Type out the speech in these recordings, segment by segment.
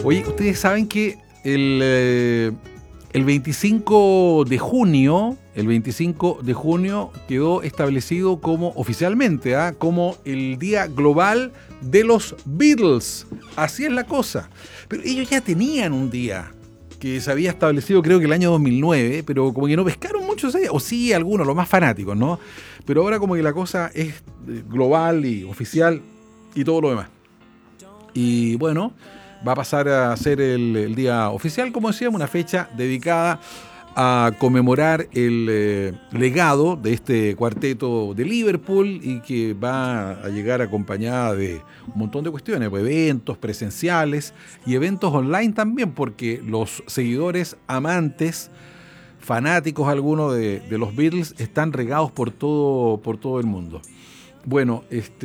Oye, ustedes saben que el 25 de junio, quedó establecido como oficialmente, como el Día Global de los Beatles. Así es la cosa. Pero ellos ya tenían un día que se había establecido, creo que el año 2009, pero como que no pescaron mucho ese día, o sí algunos, los más fanáticos, ¿no? Pero ahora como que la cosa es global y oficial y todo lo demás. Y bueno, va a pasar a ser el día oficial, como decíamos, una fecha dedicada a conmemorar el legado de este cuarteto de Liverpool y que va a llegar acompañada de un montón de cuestiones, eventos presenciales y eventos online también, porque los seguidores, amantes, fanáticos algunos de los Beatles están regados por todo el mundo. Bueno,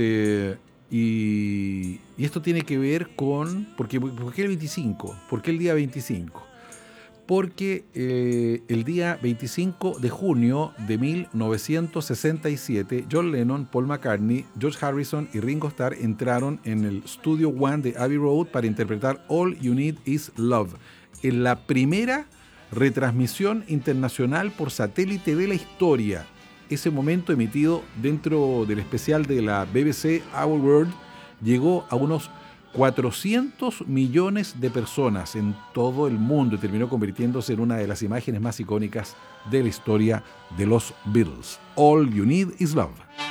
y esto tiene que ver con... ¿Por qué el 25? ¿Por qué el día 25? Porque el día 25 de junio de 1967, John Lennon, Paul McCartney, George Harrison y Ringo Starr entraron en el Studio One de Abbey Road para interpretar All You Need Is Love, en la primera retransmisión internacional por satélite de la historia. Ese momento, emitido dentro del especial de la BBC Our World, llegó a unos 400 millones de personas en todo el mundo y terminó convirtiéndose en una de las imágenes más icónicas de la historia de los Beatles. All You Need Is Love.